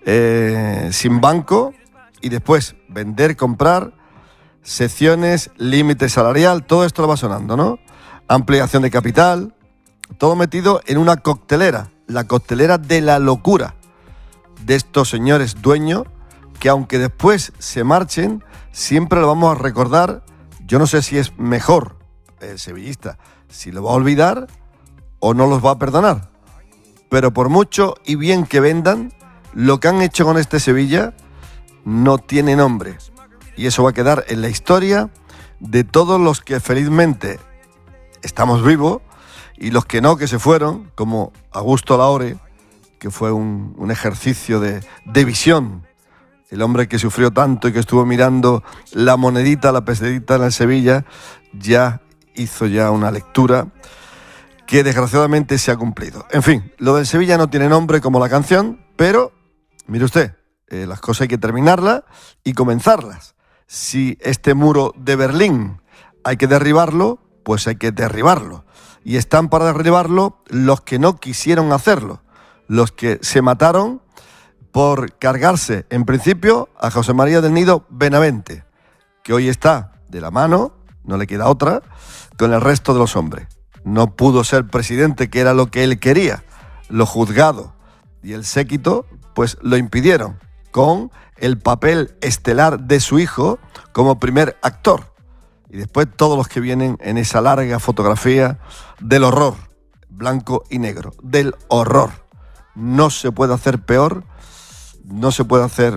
sin banco, y después vender, comprar, secciones, límite salarial, todo esto lo va sonando, ¿no? Ampliación de capital, todo metido en una coctelera, la coctelera de la locura de estos señores dueños, que aunque después se marchen, siempre lo vamos a recordar. Yo no sé si es mejor el sevillista, si lo va a olvidar o no los va a perdonar, pero por mucho y bien que vendan, lo que han hecho con este Sevilla no tiene nombre, y eso va a quedar en la historia de todos los que felizmente estamos vivos, y los que no, que se fueron, como Augusto Laore, que fue un ejercicio de visión, el hombre que sufrió tanto y que estuvo mirando la monedita, la pesetita en el Sevilla, ya hizo ya una lectura que desgraciadamente se ha cumplido. En fin, lo del Sevilla no tiene nombre como la canción, pero mire usted, las cosas hay que terminarlas y comenzarlas. Si este muro de Berlín hay que derribarlo, pues hay que derribarlo. Y están para derribarlo los que no quisieron hacerlo, los que se mataron por cargarse, en principio, a José María del Nido Benavente, que hoy está de la mano, no le queda otra, con el resto de los hombres. No pudo ser presidente, que era lo que él quería. Los juzgados y el séquito, pues lo impidieron, con el papel estelar de su hijo como primer actor. Y después todos los que vienen en esa larga fotografía del horror, blanco y negro, del horror. No se puede hacer peor, no se puede hacer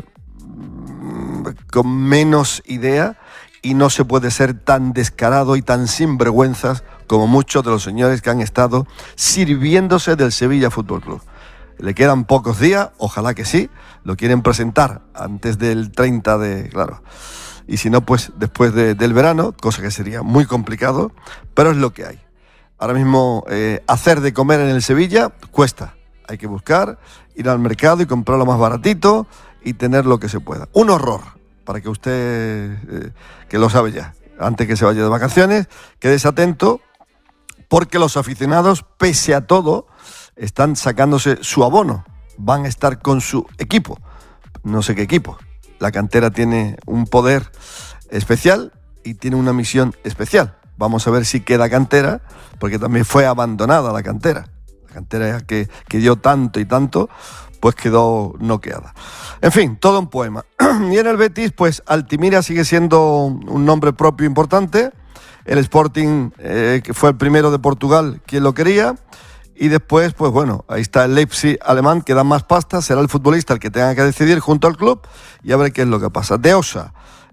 con menos idea, y no se puede ser tan descarado y tan sinvergüenzas como muchos de los señores que han estado sirviéndose del Sevilla Fútbol Club. Le quedan pocos días, ojalá que sí, lo quieren presentar antes del 30 de... claro, y si no, pues después del verano, cosa que sería muy complicado, pero es lo que hay. Ahora mismo hacer de comer en el Sevilla cuesta. Hay que buscar, ir al mercado y comprar lo más baratito y tener lo que se pueda. Un horror, para que usted, que lo sabe ya, antes que se vaya de vacaciones, quédese atento, porque los aficionados, pese a todo, están sacándose su abono. Van a estar con su equipo. No sé qué equipo. La cantera tiene un poder especial y tiene una misión especial. Vamos a ver si queda cantera, porque también fue abandonada la cantera. La cantera que dio tanto y tanto, pues quedó noqueada. En fin, todo un poema. Y en el Betis, pues Altimira sigue siendo un nombre propio importante. El Sporting, que fue el primero de Portugal, quien lo quería. Y después, pues bueno, ahí está el Leipzig alemán, que da más pasta. Será el futbolista el que tenga que decidir junto al club y a ver qué es lo que pasa. De Osa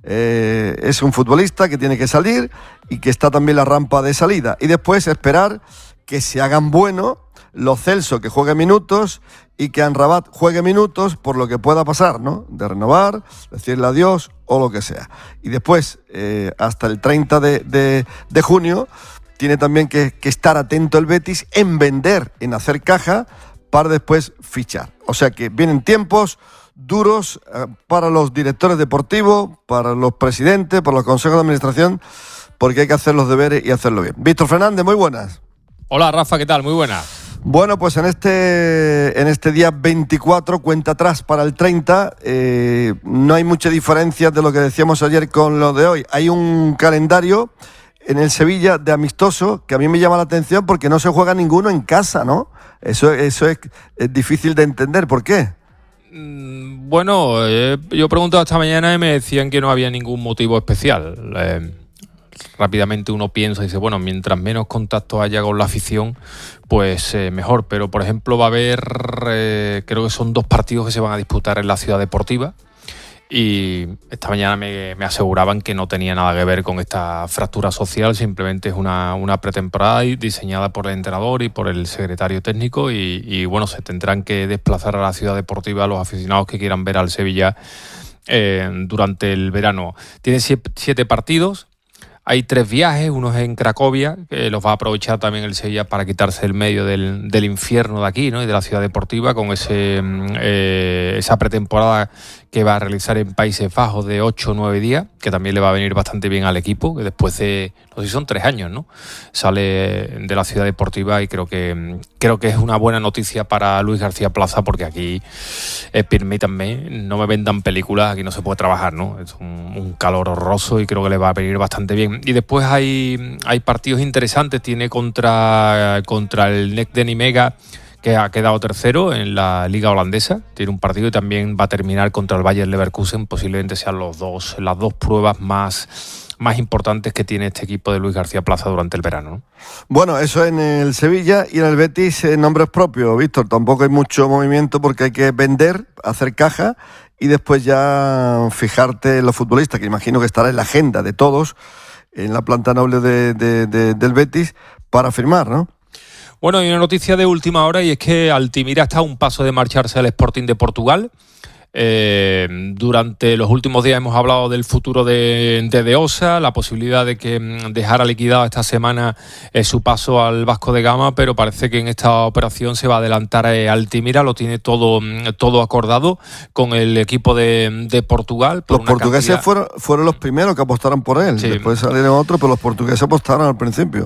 es un futbolista que tiene que salir y que está también la rampa de salida. Y después esperar que se hagan buenos Lo Celso, que juegue minutos, y que Amrabat juegue minutos por lo que pueda pasar, ¿no? De renovar, decirle adiós o lo que sea. Y después, hasta el 30 de junio, tiene también que estar atento el Betis en vender, en hacer caja, para después fichar. O sea que vienen tiempos duros para los directores deportivos, para los presidentes, para los consejos de administración, porque hay que hacer los deberes y hacerlo bien. Víctor Fernández, muy buenas. Hola Rafa, ¿qué tal? Muy buenas. Bueno, pues en este día 24, cuenta atrás para el 30, no hay mucha diferencia de lo que decíamos ayer con lo de hoy. Hay un calendario en el Sevilla de amistoso que a mí me llama la atención porque no se juega ninguno en casa, ¿no? Eso es difícil de entender. ¿Por qué? Bueno, yo he preguntado esta mañana y me decían que no había ningún motivo especial. Rápidamente uno piensa y dice, bueno, mientras menos contacto haya con la afición, pues mejor. Pero, por ejemplo, va a haber, creo que son 2 partidos que se van a disputar en la Ciudad Deportiva. Y esta mañana me aseguraban que no tenía nada que ver con esta fractura social, simplemente es una pretemporada diseñada por el entrenador y por el secretario técnico y bueno, se tendrán que desplazar a la Ciudad Deportiva los aficionados que quieran ver al Sevilla durante el verano. Tiene 7 partidos. Hay 3 viajes, uno es en Cracovia, que los va a aprovechar también el Sevilla para quitarse el medio del infierno de aquí, ¿no? Y de la ciudad deportiva, con esa pretemporada que va a realizar en Países Bajos de 8 o 9 días, que también le va a venir bastante bien al equipo, que después de, no sé si son 3 años, ¿no? Sale de la ciudad deportiva y creo que es una buena noticia para Luis García Plaza, porque aquí, permítanme, no me vendan películas, aquí no se puede trabajar, ¿no? Es un calor horroroso y creo que le va a venir bastante bien. Y después hay partidos interesantes, tiene contra el NEC de Nimega, que ha quedado tercero en la liga holandesa, tiene un partido y también va a terminar contra el Bayer Leverkusen, posiblemente sean las dos pruebas más importantes que tiene este equipo de Luis García Plaza durante el verano, ¿no? Bueno, eso en el Sevilla, y en el Betis nombres propios, Víctor. Tampoco hay mucho movimiento porque hay que vender, hacer caja y después ya fijarte en los futbolistas, que imagino que estará en la agenda de todos, en la planta noble del Betis, para firmar, ¿no? Bueno, hay una noticia de última hora y es que Altimira está a un paso de marcharse al Sporting de Portugal. Durante los últimos días hemos hablado del futuro de De Osa, la posibilidad de que dejara liquidado esta semana su paso al Vasco de Gama, pero parece que en esta operación se va a adelantar Altimira, lo tiene todo acordado con el equipo de Portugal. Los portugueses fueron los primeros que apostaron por él, sí. Después salieron otros, pero los portugueses apostaron al principio.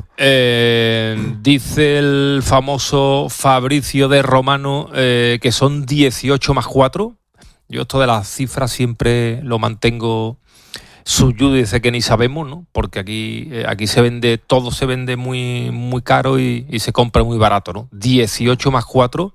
Dice el famoso Fabricio de Romano que son 18 más 4. Yo esto de las cifras siempre lo mantengo dice que ni sabemos, ¿no? Porque aquí se vende, todo se vende muy, muy caro y se compra muy barato, ¿no? 18 más 4,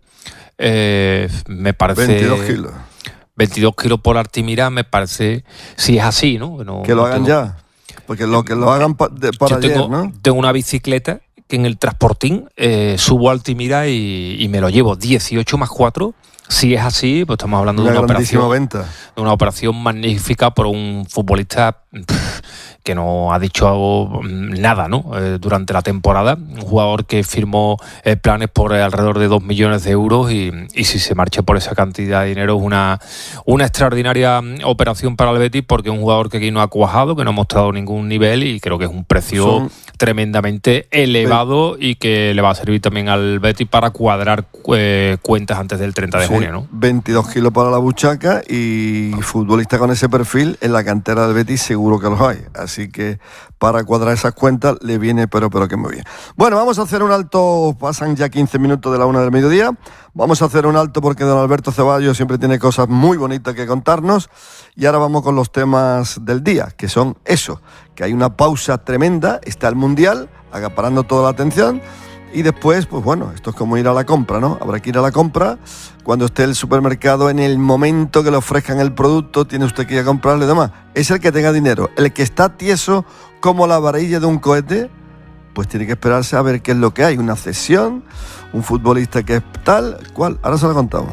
me parece... 22 kilos. 22 kilos por Altimira, me parece, si es así, ¿no? Que lo hagan ya, porque que lo hagan para ayer, ¿no? Tengo una bicicleta que en el transportín subo a Altimira y me lo llevo 18 más 4. Si es así, pues estamos hablando de una operación magnífica por un futbolista que no ha dicho nada, ¿no? Durante la temporada, un jugador que firmó planes por alrededor de 2 millones de euros y si se marcha por esa cantidad de dinero es una extraordinaria operación para el Betis, porque es un jugador que aquí no ha cuajado, que no ha mostrado ningún nivel y creo que es un precio tremendamente elevado y que le va a servir también al Betis para cuadrar cuentas antes del 30 de junio, ¿no? 22 kilos para la buchaca, y futbolista con ese perfil en la cantera del Betis seguro que los hay. Así que para cuadrar esas cuentas le viene pero que muy bien. Bueno, vamos a hacer un alto, pasan ya 15 minutos de la 1 del mediodía. Vamos a hacer un alto porque don Alberto Ceballos siempre tiene cosas muy bonitas que contarnos. Y ahora vamos con los temas del día, que son eso, que hay una pausa tremenda, está el Mundial acaparando toda la atención. Y después, pues bueno, esto es como ir a la compra, ¿no? Habrá que ir a la compra cuando esté el supermercado, en el momento que le ofrezcan el producto, tiene usted que ir a comprarle y demás. Es el que tenga dinero. El que está tieso como la varilla de un cohete, pues tiene que esperarse a ver qué es lo que hay. Una cesión, un futbolista que es tal cual. Ahora se lo contamos.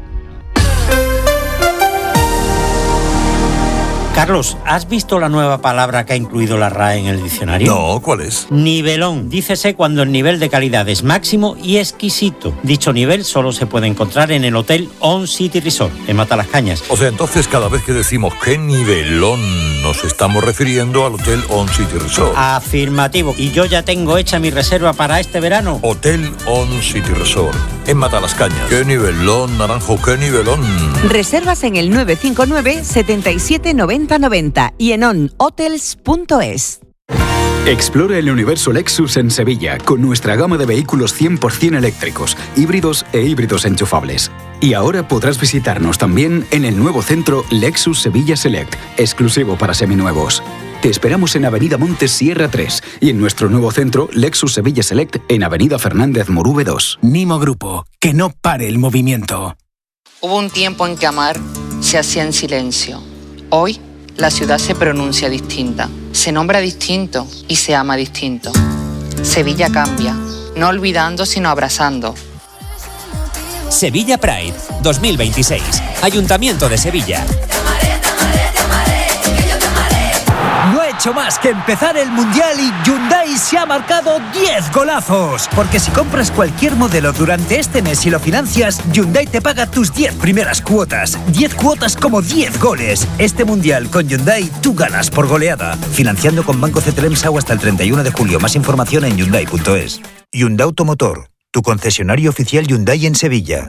Carlos, ¿has visto la nueva palabra que ha incluido la RAE en el diccionario? No, ¿cuál es? Nivelón. Dícese cuando el nivel de calidad es máximo y exquisito. Dicho nivel solo se puede encontrar en el Hotel On City Resort, en Matalascañas. O sea, entonces cada vez que decimos qué nivelón, nos estamos refiriendo al Hotel On City Resort. Afirmativo. Y yo ya tengo hecha mi reserva para este verano. Hotel On City Resort, en Matalascañas. ¡Qué nivelón, Naranjo, qué nivelón! Reservas en el 959 77 90 90 y en onhotels.es. Explora el universo Lexus en Sevilla con nuestra gama de vehículos 100% eléctricos, híbridos e híbridos enchufables. Y ahora podrás visitarnos también en el nuevo centro Lexus Sevilla Select, exclusivo para seminuevos. Te esperamos en Avenida Montes Sierra 3 y en nuestro nuevo centro Lexus Sevilla Select en Avenida Fernández Morube 2. Nimo Grupo, que no pare el movimiento. Hubo un tiempo en que amar se hacía en silencio. Hoy, la ciudad se pronuncia distinta, se nombra distinto y se ama distinto. Sevilla cambia, no olvidando sino abrazando. Sevilla Pride 2026, Ayuntamiento de Sevilla. hecho más que empezar el Mundial y Hyundai se ha marcado 10 golazos. Porque si compras cualquier modelo durante este mes y lo financias, Hyundai te paga tus 10 primeras cuotas. 10 cuotas como 10 goles. Este Mundial con Hyundai tú ganas por goleada. Financiando con Banco CTLM SAU hasta el 31 de julio. Más información en Hyundai.es. Hyundai Automotor, tu concesionario oficial Hyundai en Sevilla.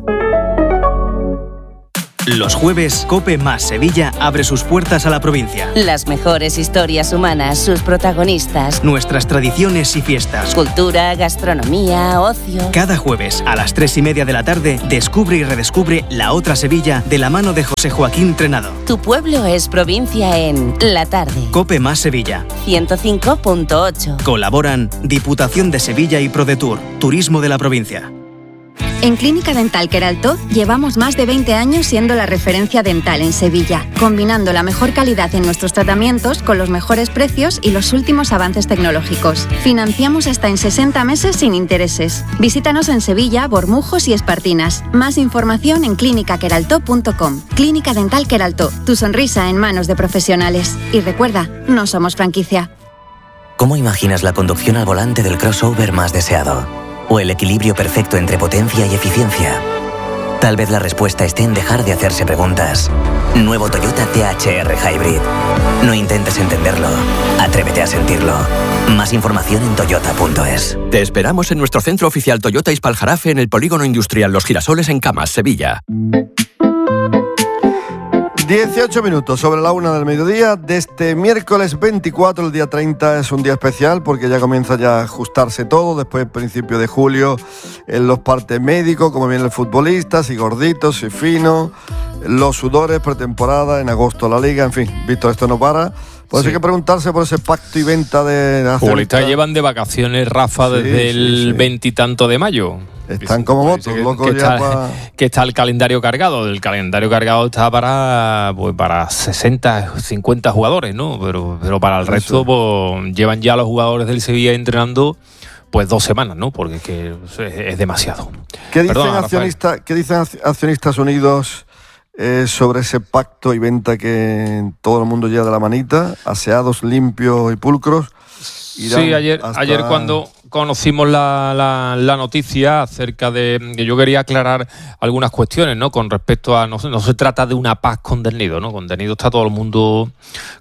Los jueves, COPE más Sevilla abre sus puertas a la provincia. Las mejores historias humanas, sus protagonistas. Nuestras tradiciones y fiestas. Cultura, gastronomía, ocio. Cada jueves, a las 3:30 de la tarde, descubre y redescubre la otra Sevilla de la mano de José Joaquín Trenado. Tu pueblo es provincia en La Tarde. COPE más Sevilla. 105.8. Colaboran Diputación de Sevilla y ProDetour, Turismo de la provincia. En Clínica Dental Queraltó llevamos más de 20 años siendo la referencia dental en Sevilla, combinando la mejor calidad en nuestros tratamientos con los mejores precios y los últimos avances tecnológicos. Financiamos hasta en 60 meses sin intereses. Visítanos en Sevilla, Bormujos y Espartinas. Más información en clinicaqueraltó.com. Clínica Dental Queraltó, tu sonrisa en manos de profesionales. Y recuerda, no somos franquicia. ¿Cómo imaginas la conducción al volante del crossover más deseado? ¿O el equilibrio perfecto entre potencia y eficiencia? Tal vez la respuesta esté en dejar de hacerse preguntas. Nuevo Toyota THR Hybrid. No intentes entenderlo, atrévete a sentirlo. Más información en toyota.es. Te esperamos en nuestro centro oficial Toyota Ispaljarafe en el Polígono Industrial Los Girasoles en Camas, Sevilla. 18 minutos sobre la 1 del mediodía de este miércoles 24, el día 30 es un día especial porque ya comienza ya a ajustarse todo, después principio de julio en los partes médicos, como vienen los futbolistas, si gorditos, si finos, los sudores, pretemporada, en agosto la liga, en fin, visto esto no para. Pues hay que preguntarse por ese pacto y venta de... Los futbolistas llevan de vacaciones, Rafa, desde el 20 y tanto de mayo. Están como motos, locos ya que está el calendario cargado. El calendario cargado está para 60, 50 jugadores, ¿no? Pero para el resto pues, llevan ya los jugadores del Sevilla entrenando pues 2 semanas, ¿no? Porque es demasiado. ¿Qué dicen Accionistas Unidos sobre ese pacto y venta que todo el mundo lleva de la manita, aseados, limpios y pulcros? Sí, ayer cuando conocimos la noticia acerca de que yo quería aclarar algunas cuestiones, ¿no? Con respecto a no se trata de una paz con Dernido, ¿no? Con Dernido está todo el mundo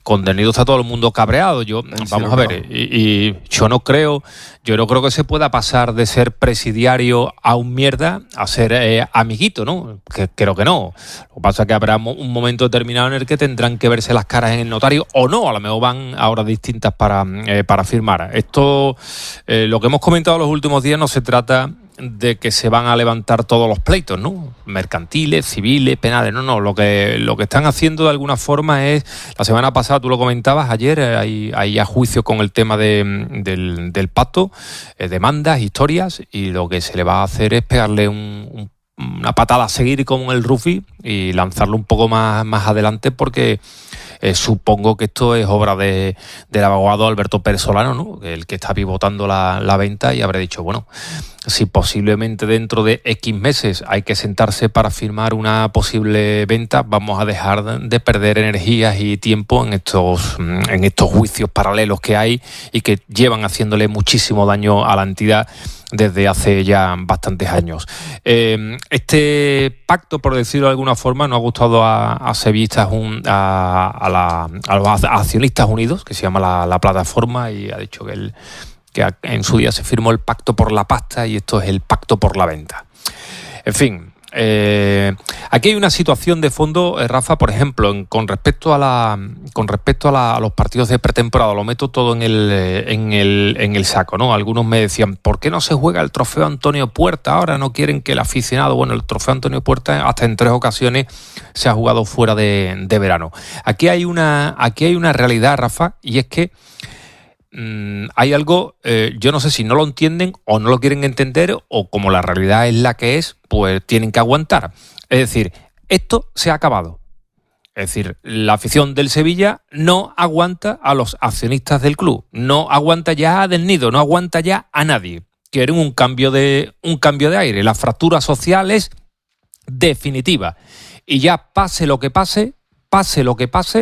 cabreado. Vamos a ver, y yo no creo que se pueda pasar de ser presidiario a un mierda a ser amiguito, ¿no? Que creo que no. Lo que pasa es que habrá un momento determinado en el que tendrán que verse las caras en el notario o no, a lo mejor van a horas distintas para firmar. Esto, lo que hemos comentado en los últimos días, no se trata de que se van a levantar todos los pleitos, ¿no? Mercantiles, civiles, penales, no. Lo que están haciendo de alguna forma es, la semana pasada, tú lo comentabas ayer, hay a juicio con el tema del pacto, demandas, historias, y lo que se le va a hacer es pegarle una patada a seguir como el rugby y lanzarlo un poco más adelante porque... supongo que esto es obra del abogado Alberto Pérez Solano, ¿no? El que está pivotando la venta, y habrá dicho, bueno, si posiblemente dentro de X meses hay que sentarse para firmar una posible venta, vamos a dejar de perder energías y tiempo en estos juicios paralelos que hay y que llevan haciéndole muchísimo daño a la entidad desde hace ya bastantes años. Este pacto, por decirlo de alguna forma, no ha gustado a sevillistas, a los Accionistas Unidos, que se llama la plataforma, y ha dicho que en su día se firmó el pacto por la pasta y esto es el pacto por la venta. En fin, aquí hay una situación de fondo, Rafa, por ejemplo, con respecto a los partidos de pretemporada. Lo meto todo en el saco, ¿no? Algunos me decían, ¿por qué no se juega el trofeo Antonio Puerta ahora? No quieren que el aficionado... Bueno, el trofeo Antonio Puerta hasta en 3 ocasiones se ha jugado fuera de verano. Aquí hay una realidad, Rafa, y es que hay algo, yo no sé si no lo entienden o no lo quieren entender, o como la realidad es la que es, pues tienen que aguantar. Es decir, esto se ha acabado. Es decir, la afición del Sevilla no aguanta a los accionistas del club, no aguanta ya a Del Nido, no aguanta ya a nadie. Quieren un cambio de aire. La fractura social es definitiva. Y ya pase lo que pase,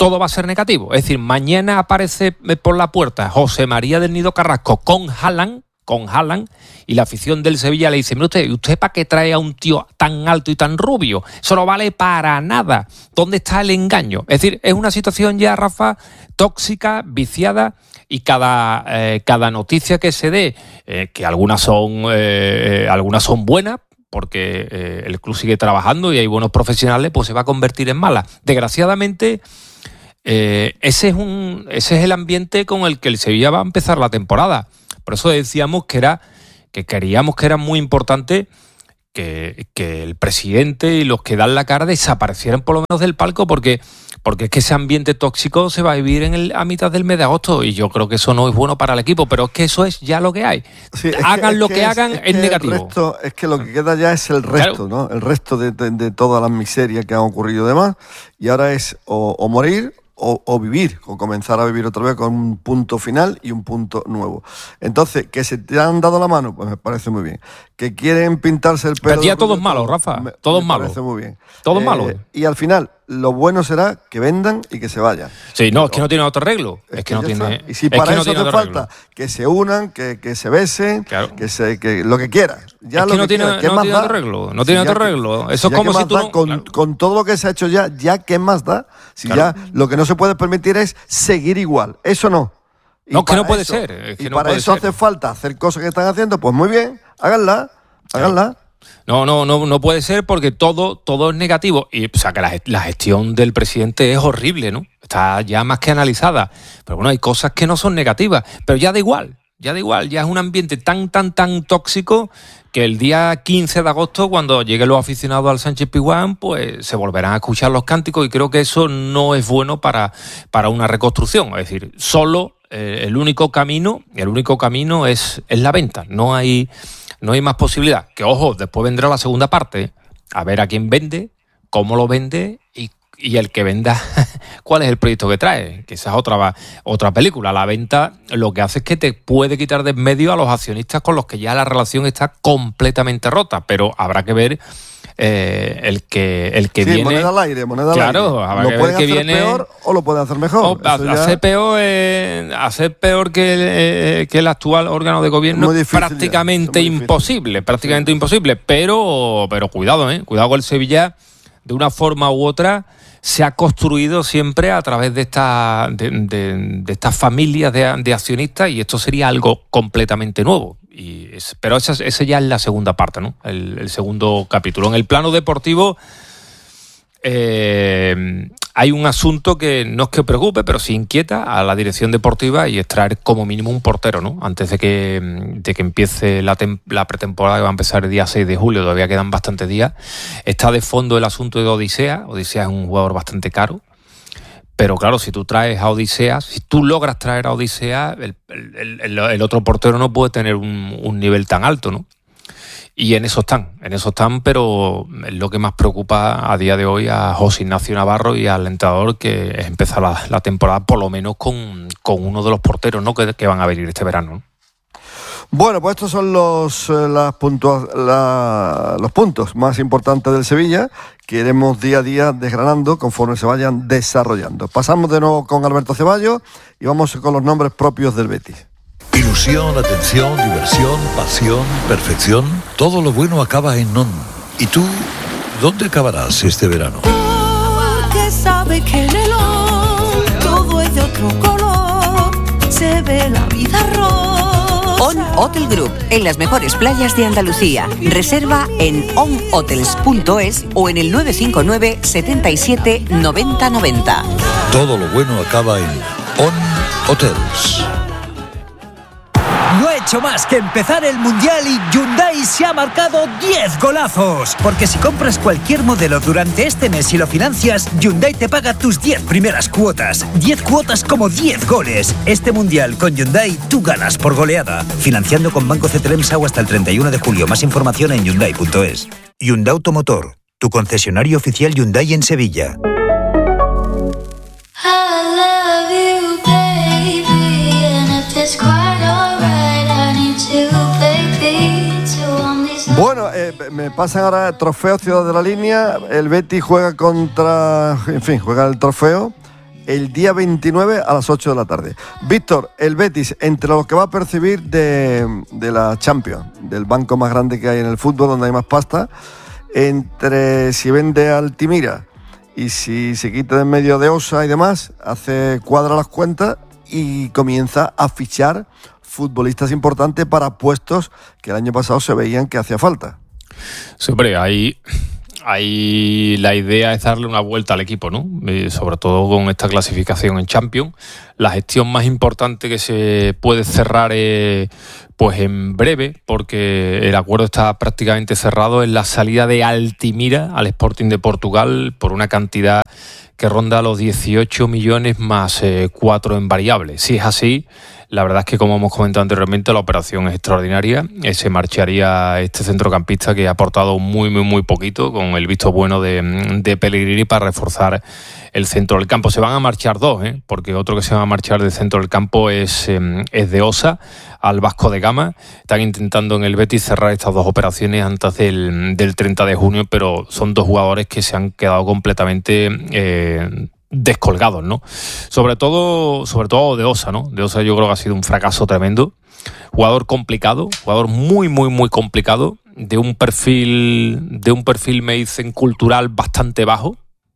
todo va a ser negativo. Es decir, mañana aparece por la puerta José María del Nido Carrasco con Haaland, y la afición del Sevilla le dice: mire ¿usted para qué trae a un tío tan alto y tan rubio? Eso no vale para nada. ¿Dónde está el engaño? Es decir, es una situación ya, Rafa, tóxica, viciada, y cada noticia que se dé, que algunas son buenas, porque el club sigue trabajando y hay buenos profesionales, pues se va a convertir en mala. Desgraciadamente, ese es el ambiente con el que el Sevilla va a empezar la temporada. Por eso decíamos que queríamos que era muy importante que el presidente y los que dan la cara desaparecieran por lo menos del palco, porque es que ese ambiente tóxico se va a vivir a mitad del mes de agosto, y yo creo que eso no es bueno para el equipo, pero es que eso es ya lo que hay. Sí, hagan lo que hagan, es negativo. Es que lo que queda ya es el resto, claro, ¿no? El resto de todas las miserias que han ocurrido y demás, y ahora es o morir o vivir, o comenzar a vivir otra vez con un punto final y un punto nuevo. Entonces, que se te han dado la mano, pues me parece muy bien. Que quieren pintarse el pelo... Pero ya todos malos, Rafa, todos malos. Me parece muy bien. Todos malos. Y al final, lo bueno será que vendan y que se vayan. Sí, no, es que no tiene otro arreglo. Es que no tiene. Y si para eso hace falta que se unan, que se besen, claro, que lo que quieran. Ya es lo que no tiene otro arreglo. No tiene otro arreglo. Eso es como si tú no... Con todo lo que se ha hecho ya ¿qué más da? Si claro, ya lo que no se puede permitir es seguir igual. Eso no. No, que no puede ser. Es que y para eso hace falta hacer cosas que están haciendo, pues muy bien, háganla. No puede ser, porque todo es negativo. Y o sea, que la gestión del presidente es horrible, ¿no? Está ya más que analizada. Pero bueno, hay cosas que no son negativas. Pero ya da igual. Ya es un ambiente tan tóxico que el día 15 de agosto, cuando lleguen los aficionados al Sánchez Pizjuán, pues se volverán a escuchar los cánticos, y creo que eso no es bueno para una reconstrucción. Es decir, solo el único camino es la venta. No hay más posibilidad. Que ojo, después vendrá la segunda parte, a ver a quién vende, cómo lo vende y el que venda cuál es el proyecto que trae, que esa es otra película. La venta lo que hace es que te puede quitar de en medio a los accionistas con los que ya la relación está completamente rota, pero habrá que ver el que sí, viene. Moneda al aire. Claro, habrá que ver que viene. Lo pueden hacer peor o lo pueden hacer mejor. Hacer peor que el actual órgano de gobierno es prácticamente imposible, pero cuidado con el Sevilla. De una forma u otra se ha construido siempre a través de estas familias de accionistas, y esto sería algo completamente nuevo. Pero esa ya es la segunda parte, ¿no? El segundo capítulo. En el plano deportivo hay un asunto que no es que preocupe, pero sí inquieta a la dirección deportiva, y es traer como mínimo un portero, ¿no? Antes de que empiece la pretemporada, que va a empezar el día 6 de julio, todavía quedan bastantes días. Está de fondo el asunto de Odisea. Odisea es un jugador bastante caro, pero claro, si tú logras traer a Odisea, el otro portero no puede tener un nivel tan alto, ¿no? Y en eso están, pero es lo que más preocupa a día de hoy a José Ignacio Navarro y al entrenador, que es empezar la temporada por lo menos con uno de los porteros, ¿no? que van a venir este verano, ¿no? Bueno, pues estos son los puntos más importantes del Sevilla, que iremos día a día desgranando conforme se vayan desarrollando. Pasamos de nuevo con Alberto Ceballos y vamos con los nombres propios del Betis. Ilusión, atención, diversión, pasión, perfección. Todo lo bueno acaba en NON. ¿Y tú, dónde acabarás este verano? Porque sabe que en el ON todo es de otro color. Se ve la vida rosa. ON Hotel Group, en las mejores playas de Andalucía. Reserva en onhotels.es o en el 959 77 90 90. Todo lo bueno acaba en ON Hotels. No ha hecho más que empezar el Mundial y Hyundai se ha marcado 10 golazos. Porque si compras cualquier modelo durante este mes y lo financias, Hyundai te paga tus 10 primeras cuotas. 10 cuotas como 10 goles. Este Mundial con Hyundai tú ganas por goleada. Financiando con Banco CTLM SAU hasta el 31 de julio. Más información en Hyundai.es. Hyundai Automotor, tu concesionario oficial Hyundai en Sevilla. Bueno, me pasan ahora trofeo Ciudad de la Línea. El Betis juega el trofeo el día 29 a las 8 de la tarde. Víctor, el Betis, entre lo que va a percibir de la Champions, del banco más grande que hay en el fútbol, donde hay más pasta, entre si vende a Altimira y si se quita de en medio de Osa y demás, cuadra las cuentas y comienza a fichar futbolistas importantes para puestos que el año pasado se veían que hacía falta. Sí, hombre, ahí la idea es darle una vuelta al equipo, ¿no? Sobre todo con esta clasificación en Champions. La gestión más importante que se puede cerrar pues en breve, porque el acuerdo está prácticamente cerrado, en la salida de Altimira al Sporting de Portugal por una cantidad que ronda los 18 millones más 4 en variables. Si es así, la verdad es que, como hemos comentado anteriormente, la operación es extraordinaria. Se marcharía este centrocampista que ha aportado muy, muy, muy poquito, con el visto bueno de Pellegrini para reforzar el centro del campo. Se van a marchar dos, porque otro que se va a marchar del centro del campo es de Osa al Vasco de Gama. Están intentando en el Betis cerrar estas dos operaciones antes del 30 de junio, pero son dos jugadores que se han quedado completamente descolgados, ¿no? Sobre todo de Osa, ¿no? De Osa yo creo que ha sido un fracaso tremendo. Jugador complicado, jugador muy, muy, muy complicado, de un perfil me dicen cultural bastante bajo.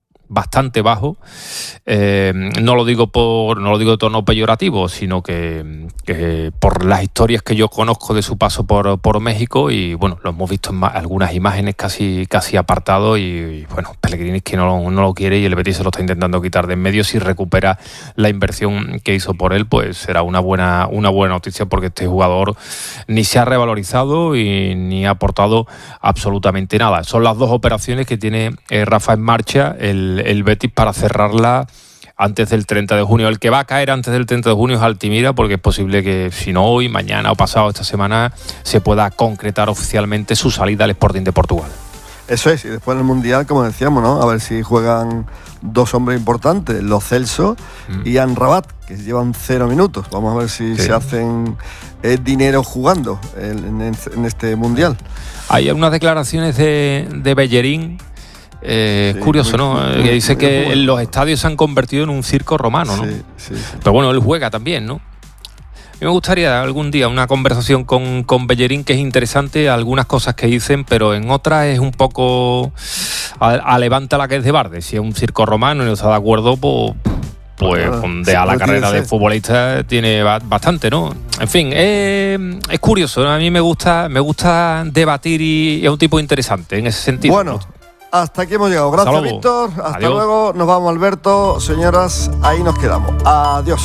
No lo digo de tono peyorativo, sino que por las historias que yo conozco de su paso por México, y bueno, lo hemos visto en algunas imágenes casi apartado, y bueno, Pellegrini es que no lo quiere y el Betis se lo está intentando quitar de en medio. Si recupera la inversión que hizo por él, pues será una buena noticia, porque este jugador ni se ha revalorizado y ni ha aportado absolutamente nada. Son las dos operaciones que tiene Rafa en marcha, el Betis, para cerrarla antes del 30 de junio. El que va a caer antes del 30 de junio es Altimira, porque es posible que, si no hoy, mañana o pasado esta semana, se pueda concretar oficialmente su salida al Sporting de Portugal. Eso es, y después en el Mundial, como decíamos, ¿no? A ver si juegan dos hombres importantes, Lo Celso y Amrabat, que llevan 0 minutos. Vamos a ver si se hacen dinero jugando en este Mundial. Hay unas declaraciones de Bellerín. Es curioso, ¿no? Que dice que los estadios se han convertido en un circo romano, ¿no? Sí. Pero bueno, él juega también, ¿no? A mí me gustaría algún día una conversación con Bellerín, que es interesante, algunas cosas que dicen, pero en otras es un poco a levanta la que es de Barde. Si es un circo romano y no está de acuerdo, pues a la carrera de futbolista tiene bastante, ¿no? En fin, es curioso, ¿no? A mí me gusta debatir y es un tipo interesante en ese sentido. Bueno, hasta aquí hemos llegado. Gracias, Víctor. Hasta luego. Nos vamos, Alberto. Señoras, ahí nos quedamos. Adiós.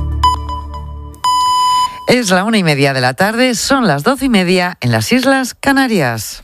Es la 1:30 de la tarde, son las 12:30 en las Islas Canarias.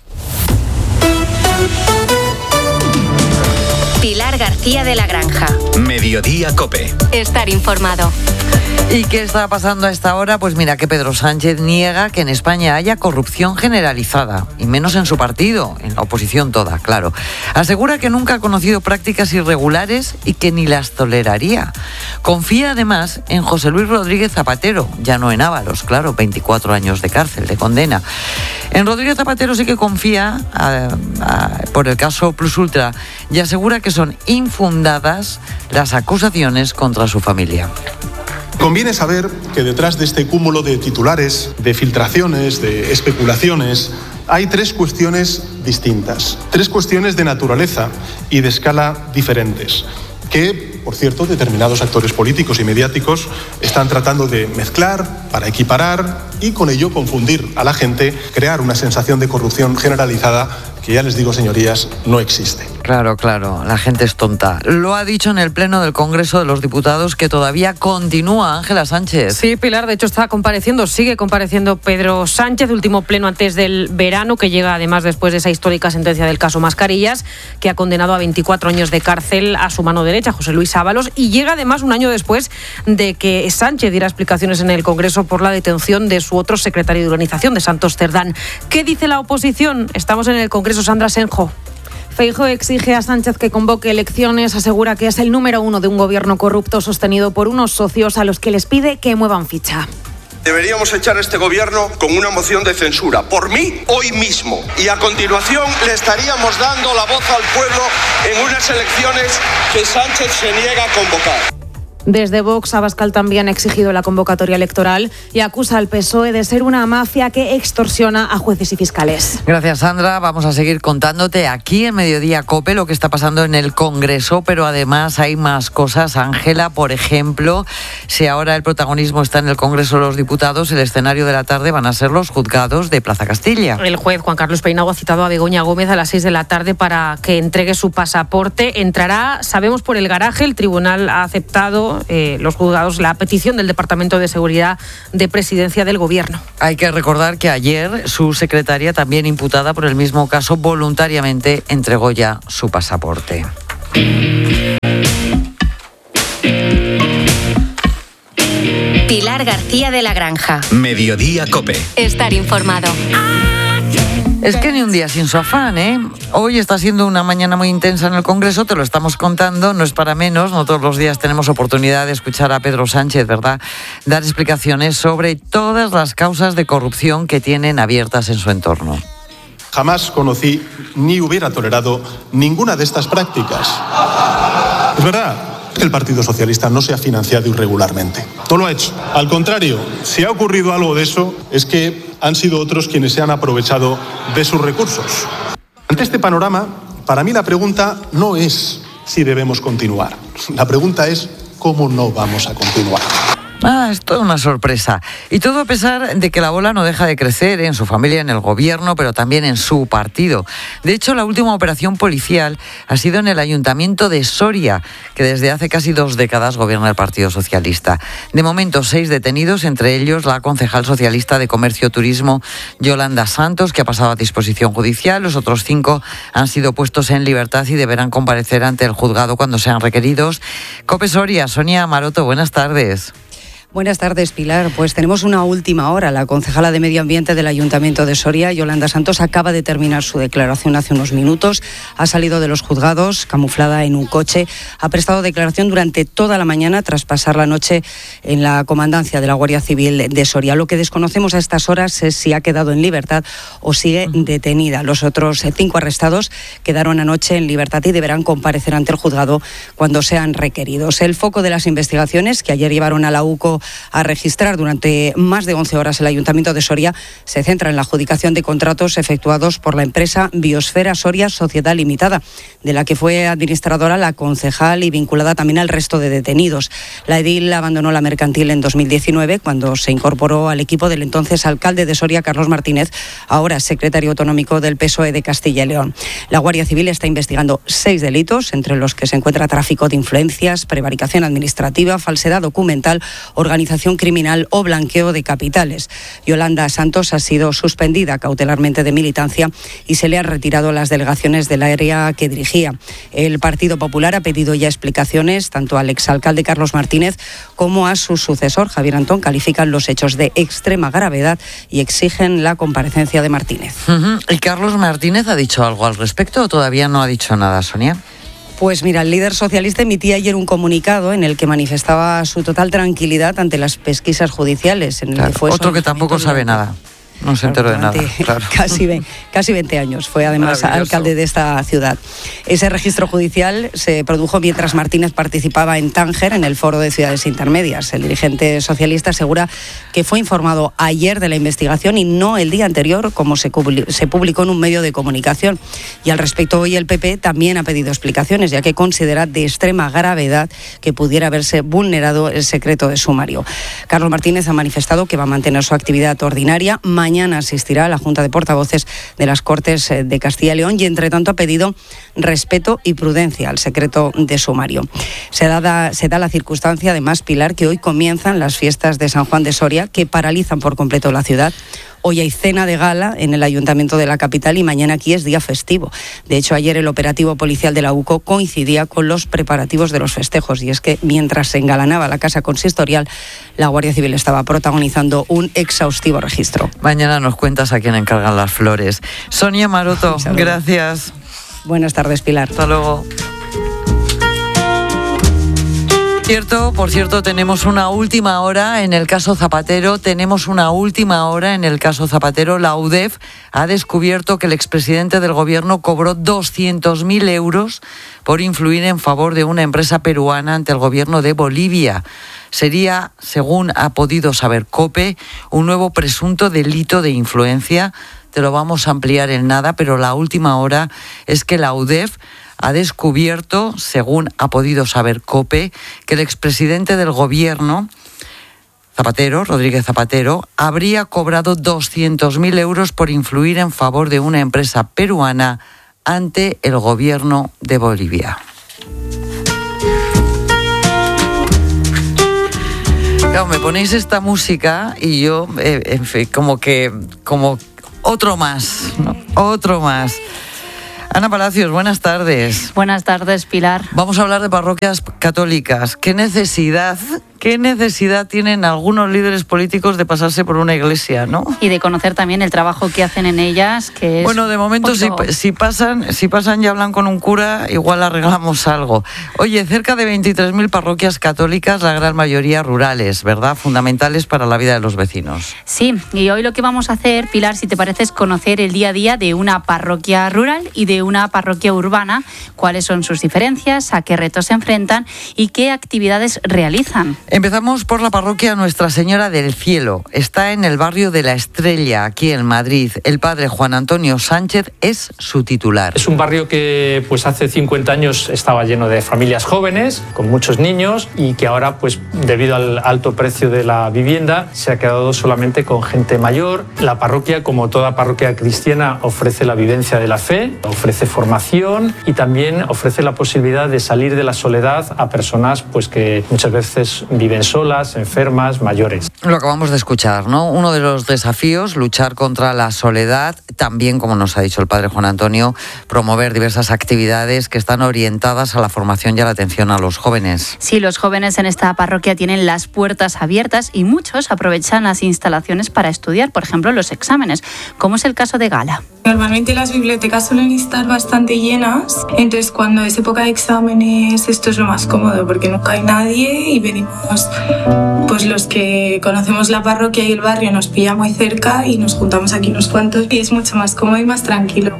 Pilar García de la Granja. Mediodía COPE. Estar informado. ¿Y qué está pasando a esta hora? Pues mira, que Pedro Sánchez niega que en España haya corrupción generalizada, y menos en su partido, en la oposición toda, claro. Asegura que nunca ha conocido prácticas irregulares y que ni las toleraría. Confía además en José Luis Rodríguez Zapatero, ya no en Ábalos, claro, 24 años de cárcel, de condena. En Rodríguez Zapatero sí que confía por el caso Plus Ultra, y asegura que son infundadas las acusaciones contra su familia. Conviene saber que detrás de este cúmulo de titulares, de filtraciones, de especulaciones, hay 3 cuestiones distintas, 3 cuestiones de naturaleza y de escala diferentes, que, por cierto, determinados actores políticos y mediáticos están tratando de mezclar para equiparar y con ello confundir a la gente, crear una sensación de corrupción generalizada que, ya les digo, señorías, no existe. Claro, la gente es tonta. Lo ha dicho en el Pleno del Congreso de los Diputados, que todavía continúa Ángela Sánchez. Sí, Pilar, de hecho sigue compareciendo Pedro Sánchez, último pleno antes del verano, que llega además después de esa histórica sentencia del caso Mascarillas, que ha condenado a 24 años de cárcel a su mano derecha, José Luis Ábalos, y llega además un año después de que Sánchez diera explicaciones en el Congreso por la detención de su otro secretario de organización, de Santos Cerdán. ¿Qué dice la oposición? Estamos en el Congreso, Sandra Senjo. Feijóo exige a Sánchez que convoque elecciones, asegura que es el número 1 de un gobierno corrupto sostenido por unos socios a los que les pide que muevan ficha. Deberíamos echar a este gobierno con una moción de censura, por mí, hoy mismo. Y a continuación le estaríamos dando la voz al pueblo en unas elecciones que Sánchez se niega a convocar. Desde Vox, Abascal también ha exigido la convocatoria electoral y acusa al PSOE de ser una mafia que extorsiona a jueces y fiscales. Gracias, Sandra. Vamos a seguir contándote aquí en Mediodía COPE lo que está pasando en el Congreso, pero además hay más cosas. Ángela, por ejemplo, si ahora el protagonismo está en el Congreso de los Diputados, el escenario de la tarde van a ser los juzgados de Plaza Castilla. El juez Juan Carlos Peinado ha citado a Begoña Gómez a las 6 de la tarde para que entregue su pasaporte. Entrará, sabemos, por el garaje. El tribunal ha aceptado los juzgados la petición del Departamento de Seguridad de Presidencia del Gobierno. Hay que recordar que ayer su secretaria, también imputada por el mismo caso, voluntariamente entregó ya su pasaporte. Pilar García de la Granja. Mediodía COPE. Estar informado. Es que ni un día sin su afán, ¿eh? Hoy está siendo una mañana muy intensa en el Congreso, te lo estamos contando, no es para menos, no todos los días tenemos oportunidad de escuchar a Pedro Sánchez, ¿verdad? Dar explicaciones sobre todas las causas de corrupción que tienen abiertas en su entorno. Jamás conocí ni hubiera tolerado ninguna de estas prácticas. Es verdad que el Partido Socialista no se ha financiado irregularmente. No lo ha hecho. Al contrario, si ha ocurrido algo de eso, es que han sido otros quienes se han aprovechado de sus recursos. Ante este panorama, para mí la pregunta no es si debemos continuar. La pregunta es cómo no vamos a continuar. Es toda una sorpresa. Y todo a pesar de que la bola no deja de crecer en su familia, en el gobierno, pero también en su partido. De hecho, la última operación policial ha sido en el Ayuntamiento de Soria, que desde hace casi 2 décadas gobierna el Partido Socialista. De momento, 6 detenidos, entre ellos la concejal socialista de Comercio y Turismo, Yolanda Santos, que ha pasado a disposición judicial. Los otros 5 han sido puestos en libertad y deberán comparecer ante el juzgado cuando sean requeridos. COPE Soria, Sonia Maroto, buenas tardes. Buenas tardes, Pilar. Pues tenemos una última hora. La concejala de Medio Ambiente del Ayuntamiento de Soria, Yolanda Santos, acaba de terminar su declaración hace unos minutos. Ha salido de los juzgados camuflada en un coche. Ha prestado declaración durante toda la mañana tras pasar la noche en la comandancia de la Guardia Civil de Soria. Lo que desconocemos a estas horas es si ha quedado en libertad o sigue detenida. Los otros 5 arrestados quedaron anoche en libertad y deberán comparecer ante el juzgado cuando sean requeridos. El foco de las investigaciones que ayer llevaron a la UCO a registrar durante más de 11 horas el Ayuntamiento de Soria se centra en la adjudicación de contratos efectuados por la empresa Biosfera Soria Sociedad Limitada, de la que fue administradora la concejal y vinculada también al resto de detenidos. La edil abandonó la mercantil en 2019 cuando se incorporó al equipo del entonces alcalde de Soria, Carlos Martínez, ahora secretario autonómico del PSOE de Castilla y León. La Guardia Civil está investigando 6 delitos, entre los que se encuentra tráfico de influencias, prevaricación administrativa, falsedad documental, organización criminal o blanqueo de capitales. Yolanda Santos ha sido suspendida cautelarmente de militancia y se le han retirado las delegaciones del área que dirigía. El Partido Popular ha pedido ya explicaciones tanto al exalcalde Carlos Martínez como a su sucesor Javier Antón. Califican los hechos de extrema gravedad y exigen la comparecencia de Martínez. ¿Y Carlos Martínez ha dicho algo al respecto o todavía no ha dicho nada, Sonia? Pues mira, el líder socialista emitía ayer un comunicado en el que manifestaba su total tranquilidad ante las pesquisas judiciales. En el que fue otro que tampoco sabe nada. No se enteró de nada. Claro. Casi 20 años. Fue además alcalde de esta ciudad. Ese registro judicial se produjo mientras Martínez participaba en Tánger, en el Foro de Ciudades Intermedias. El dirigente socialista asegura que fue informado ayer de la investigación y no el día anterior, como se publicó en un medio de comunicación. Y al respecto, hoy el PP también ha pedido explicaciones, ya que considera de extrema gravedad que pudiera haberse vulnerado el secreto de sumario. Carlos Martínez ha manifestado que va a mantener su actividad ordinaria. Mañana asistirá a la Junta de Portavoces de las Cortes de Castilla y León y, entre tanto, ha pedido respeto y prudencia al secreto de sumario. Se da la circunstancia, además, Pilar, que hoy comienzan las fiestas de San Juan de Soria, que paralizan por completo la ciudad. Hoy hay cena de gala en el Ayuntamiento de la capital y mañana aquí es día festivo. De hecho, ayer el operativo policial de la UCO coincidía con los preparativos de los festejos. Y es que mientras se engalanaba la casa consistorial, la Guardia Civil estaba protagonizando un exhaustivo registro. Mañana nos cuentas a quién encargan las flores. Sonia Maroto, gracias. Buenas tardes, Pilar. Hasta luego. Por cierto, tenemos una última hora en el caso Zapatero. La UDEF ha descubierto que el expresidente del gobierno cobró 200.000 euros por influir en favor de una empresa peruana ante el gobierno de Bolivia. Sería, según ha podido saber COPE, un nuevo presunto delito de influencia. Te lo vamos a ampliar en nada, pero la última hora es que la UDEF ha descubierto, según ha podido saber COPE, que el expresidente del gobierno, Rodríguez Zapatero, habría cobrado 200.000 euros por influir en favor de una empresa peruana ante el gobierno de Bolivia. Claro, me ponéis esta música y yo, en fin, como otro más, ¿no? Otro más. Ana Palacios, buenas tardes. Buenas tardes, Pilar. Vamos a hablar de parroquias católicas. ¿Qué necesidad tienen algunos líderes políticos de pasarse por una iglesia, no? Y de conocer también el trabajo que hacen en ellas, que es... Bueno, de momento, si pasan y hablan con un cura, igual arreglamos algo. Oye, cerca de 23.000 parroquias católicas, la gran mayoría rurales, ¿verdad? Fundamentales para la vida de los vecinos. Sí, y hoy lo que vamos a hacer, Pilar, si te parece, es conocer el día a día de una parroquia rural y de una parroquia urbana, cuáles son sus diferencias, a qué retos se enfrentan y qué actividades realizan. Empezamos por la parroquia Nuestra Señora del Cielo. Está en el barrio de La Estrella, aquí en Madrid. El padre Juan Antonio Sánchez es su titular. Es un barrio que pues hace 50 años estaba lleno de familias jóvenes, con muchos niños, y que ahora, pues debido al alto precio de la vivienda, se ha quedado solamente con gente mayor. La parroquia, como toda parroquia cristiana, ofrece la vivencia de la fe, ofrece formación y también ofrece la posibilidad de salir de la soledad a personas pues que muchas veces viven solas, enfermas, mayores. Lo acabamos de escuchar, ¿no? Uno de los desafíos, luchar contra la soledad, también, como nos ha dicho el padre Juan Antonio, promover diversas actividades que están orientadas a la formación y a la atención a los jóvenes. Sí, los jóvenes en esta parroquia tienen las puertas abiertas y muchos aprovechan las instalaciones para estudiar, por ejemplo, los exámenes, como es el caso de Gala. Normalmente las bibliotecas suelen estar bastante llenas, entonces cuando es época de exámenes esto es lo más cómodo porque nunca hay nadie y venimos, pues los que conocemos la parroquia y el barrio nos pilla muy cerca y nos juntamos aquí unos cuantos y es mucho más cómodo y más tranquilo.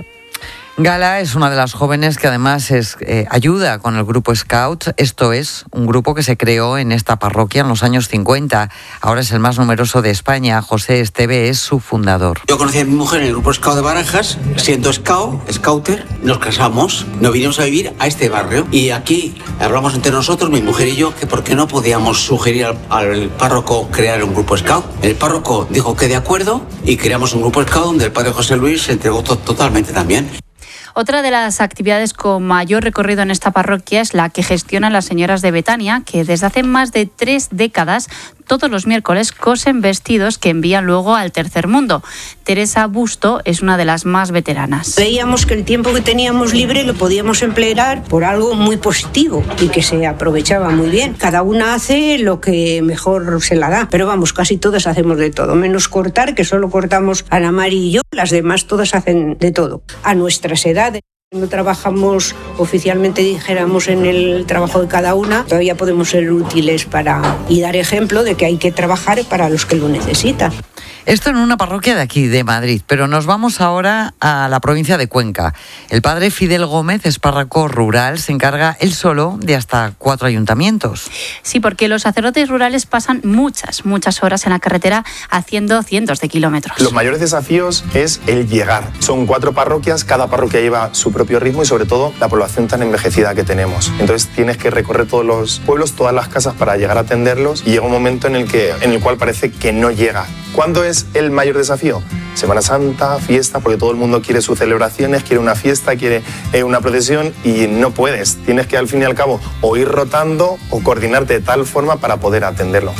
Gala es una de las jóvenes que además ayuda con el grupo Scout. Esto es un grupo que se creó en esta parroquia en los años 50. Ahora es el más numeroso de España. José Esteve es su fundador. Yo conocí a mi mujer en el grupo Scout de Barajas. Siendo scouter, nos casamos, nos vinimos a vivir a este barrio. Y aquí hablamos entre nosotros, mi mujer y yo, que por qué no podíamos sugerir al párroco crear un grupo Scout. El párroco dijo que de acuerdo y creamos un grupo Scout donde el padre José Luis se entregó totalmente también. Otra de las actividades con mayor recorrido en esta parroquia es la que gestionan las señoras de Betania, que desde hace más de 3 décadas todos los miércoles cosen vestidos que envían luego al tercer mundo. Teresa Busto es una de las más veteranas. Veíamos que el tiempo que teníamos libre lo podíamos emplear por algo muy positivo y que se aprovechaba muy bien. Cada una hace lo que mejor se la da, pero vamos, casi todas hacemos de todo, menos cortar, que solo cortamos Ana Mari y yo, las demás todas hacen de todo. A nuestras edades no trabajamos oficialmente, dijéramos, en el trabajo de cada una, todavía podemos ser útiles y dar ejemplo de que hay que trabajar para los que lo necesitan. Esto en una parroquia de aquí, de Madrid, pero nos vamos ahora a la provincia de Cuenca. El padre Fidel Gómez es párroco rural, se encarga él solo de hasta 4 ayuntamientos. Sí, porque los sacerdotes rurales pasan muchas horas en la carretera haciendo cientos de kilómetros. Los mayores desafíos es el llegar. Son 4 parroquias, cada parroquia lleva su propio ritmo y sobre todo la población tan envejecida que tenemos. Entonces tienes que recorrer todos los pueblos, todas las casas para llegar a atenderlos y llega un momento en el cual parece que no llega. ¿Cuándo es el mayor desafío? Semana Santa, fiesta, porque todo el mundo quiere sus celebraciones, quiere una fiesta, quiere una procesión y no puedes. Tienes que al fin y al cabo o ir rotando o coordinarte de tal forma para poder atenderlo.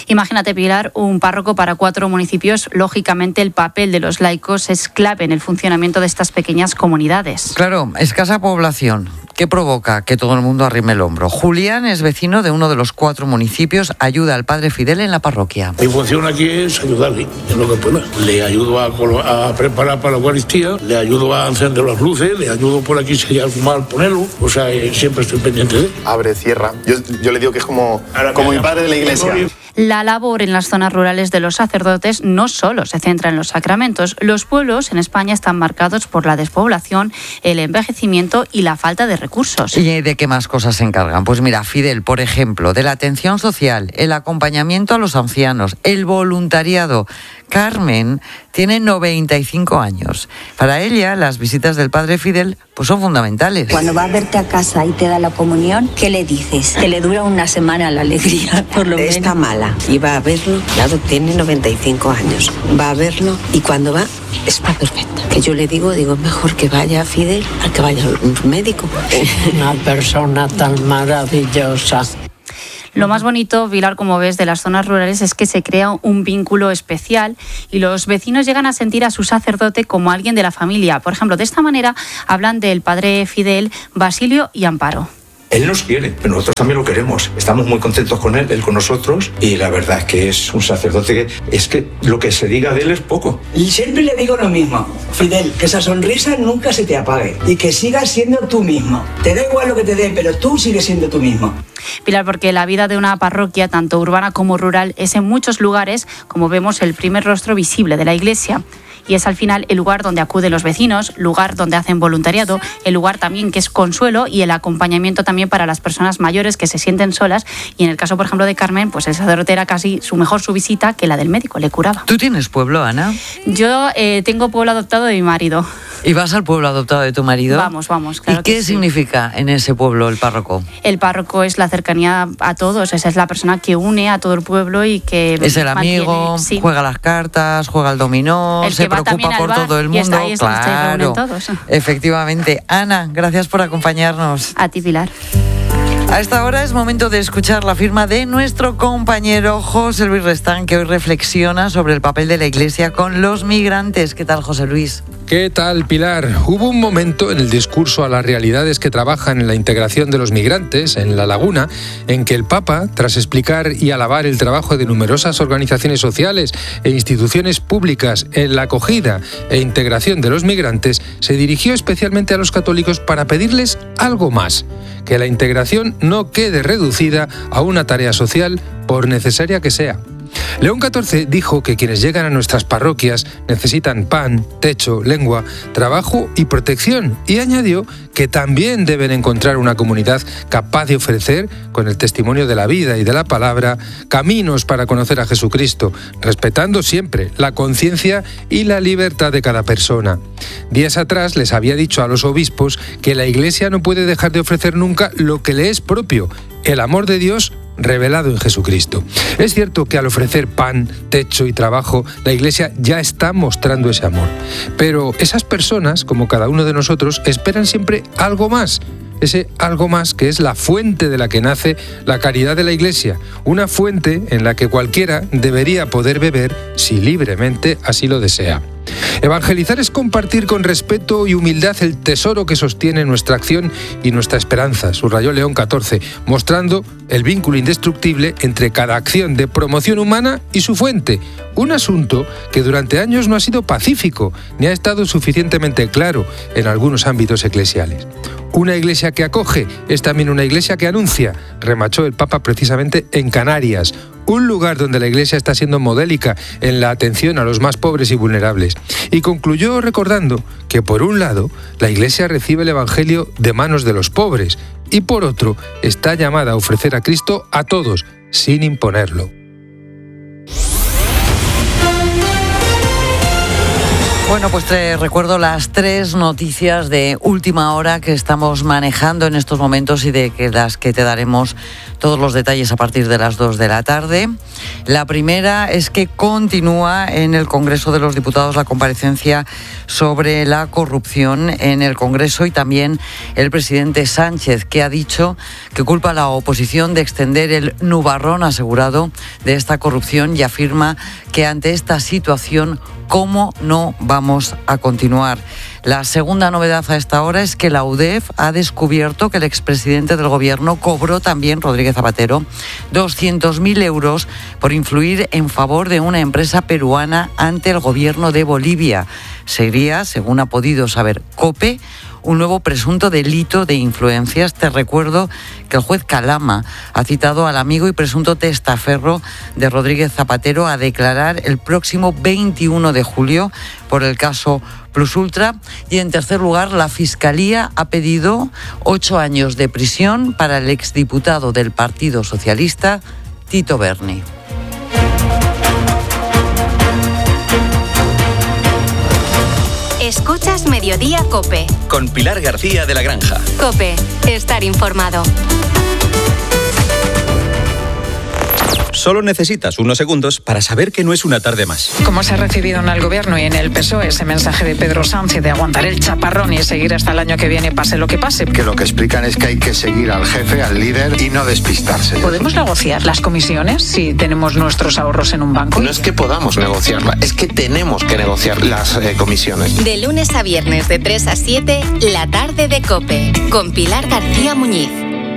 Imagínate, Pilar, un párroco para 4 municipios. Lógicamente, el papel de los laicos es clave en el funcionamiento de estas pequeñas comunidades. Claro, escasa población. ¿Qué provoca que todo el mundo arrime el hombro? Julián es vecino de uno de los 4 municipios, ayuda al padre Fidel en la parroquia. Mi función aquí es ayudarle en lo que pueda. Le ayudo a preparar para la Eucaristía, le ayudo a encender las luces, le ayudo por aquí si hay algo mal ponerlo, o sea, siempre estoy pendiente de él. Abre, cierra. Yo le digo que es como mi padre de la iglesia. La labor en las zonas rurales de los sacerdotes no solo se centra en los sacramentos. Los pueblos en España están marcados por la despoblación, el envejecimiento y la falta de recursos. ¿Y de qué más cosas se encargan? Pues mira, Fidel, por ejemplo, de la atención social, el acompañamiento a los ancianos, el voluntariado. Carmen tiene 95 años. Para ella, las visitas del padre Fidel pues son fundamentales. Cuando va a verte a casa y te da la comunión, ¿qué le dices? Que le dura una semana la alegría, por lo menos. Está mala y va a verlo, claro, tiene 95 años. Va a verlo y cuando va, está perfecta. Que yo le digo, mejor que vaya a Fidel al que vaya a un médico. Una persona tan maravillosa. Lo más bonito, Pilar, como ves, de las zonas rurales es que se crea un vínculo especial y los vecinos llegan a sentir a su sacerdote como alguien de la familia. Por ejemplo, de esta manera hablan del padre Fidel, Basilio y Amparo. Él nos quiere, pero nosotros también lo queremos. Estamos muy contentos con él con nosotros, y la verdad es que es un sacerdote que lo que se diga de él es poco. Y siempre le digo lo mismo, Fidel, que esa sonrisa nunca se te apague y que sigas siendo tú mismo. Te da igual lo que te den, pero tú sigues siendo tú mismo. Pilar, porque la vida de una parroquia, tanto urbana como rural, es en muchos lugares, como vemos, el primer rostro visible de la Iglesia. Y es al final el lugar donde acuden los vecinos, lugar donde hacen voluntariado, el lugar también que es consuelo y el acompañamiento también para las personas mayores que se sienten solas. Y en el caso, por ejemplo, de Carmen, pues el sacerdote era casi su visita que la del médico, le curaba. ¿Tú tienes pueblo, Ana? Yo tengo pueblo adoptado de mi marido. ¿Y vas al pueblo adoptado de tu marido? Vamos, claro. ¿Y qué significa en ese pueblo el párroco? El párroco es la cercanía a todos, esa es la persona que une a todo el pueblo y que es el amigo, sí. Juega las cartas, juega el dominó, se preocupa por todo el mundo. Está ahí, claro, todos. Efectivamente. Ana, gracias por acompañarnos. A ti, Pilar. A esta hora es momento de escuchar la firma de nuestro compañero José Luis Restán, que hoy reflexiona sobre el papel de la Iglesia con los migrantes. ¿Qué tal, José Luis? ¿Qué tal, Pilar? Hubo un momento en el discurso a las realidades que trabajan en la integración de los migrantes en La Laguna, en que el Papa, tras explicar y alabar el trabajo de numerosas organizaciones sociales e instituciones públicas en la acogida e integración de los migrantes, se dirigió especialmente a los católicos para pedirles algo más: que la integración no quede reducida a una tarea social, por necesaria que sea. León XIV dijo que quienes llegan a nuestras parroquias necesitan pan, techo, lengua, trabajo y protección, y añadió que también deben encontrar una comunidad capaz de ofrecer, con el testimonio de la vida y de la palabra, caminos para conocer a Jesucristo, respetando siempre la conciencia y la libertad de cada persona. Días atrás les había dicho a los obispos que la Iglesia no puede dejar de ofrecer nunca lo que le es propio: el amor de Dios revelado en Jesucristo. Es cierto que al ofrecer pan, techo y trabajo, la Iglesia ya está mostrando ese amor. Pero esas personas, como cada uno de nosotros, esperan siempre algo más. Ese algo más que es la fuente de la que nace la caridad de la Iglesia, una fuente en la que cualquiera debería poder beber si libremente así lo desea. Evangelizar es compartir con respeto y humildad el tesoro que sostiene nuestra acción y nuestra esperanza, subrayó León XIV, mostrando el vínculo indestructible entre cada acción de promoción humana y su fuente, un asunto que durante años no ha sido pacífico ni ha estado suficientemente claro en algunos ámbitos eclesiales. Una iglesia que acoge es también una iglesia que anuncia, remachó el Papa precisamente en Canarias, un lugar donde la Iglesia está siendo modélica en la atención a los más pobres y vulnerables. Y concluyó recordando que, por un lado, la Iglesia recibe el Evangelio de manos de los pobres y, por otro, está llamada a ofrecer a Cristo a todos, sin imponerlo. Bueno, pues te recuerdo las 3 noticias de última hora que estamos manejando en estos momentos y de las que te daremos todos los detalles a partir de las 2 de la tarde. La primera es que continúa en el Congreso de los Diputados la comparecencia sobre la corrupción en el Congreso y también el presidente Sánchez, que ha dicho que culpa a la oposición de extender el nubarrón asegurado de esta corrupción y afirma que ante esta situación, ¿cómo no vamos a continuar? La segunda novedad a esta hora es que la UDEF ha descubierto que el expresidente del Gobierno cobró también, Rodríguez Zapatero, 200.000 euros por influir en favor de una empresa peruana ante el Gobierno de Bolivia. Sería, según ha podido saber COPE, un nuevo presunto delito de influencias. Te recuerdo que el juez Calama ha citado al amigo y presunto testaferro de Rodríguez Zapatero a declarar el próximo 21 de julio por el caso Plus Ultra. Y en tercer lugar, la Fiscalía ha pedido 8 años de prisión para el exdiputado del Partido Socialista, Tito Berni. Escuchas Mediodía COPE. Con Pilar García de la Granja. COPE. Estar informado. Solo necesitas unos segundos para saber que no es una tarde más. ¿Cómo se ha recibido en el Gobierno y en el PSOE ese mensaje de Pedro Sánchez de aguantar el chaparrón y seguir hasta el año que viene, pase lo que pase? Que lo que explican es que hay que seguir al jefe, al líder y no despistarse. ¿Podemos negociar las comisiones si tenemos nuestros ahorros en un banco? No es que podamos negociarla, es que tenemos que negociar las comisiones. De lunes a viernes de 3 a 7, la tarde de COPE, con Pilar García Muñiz.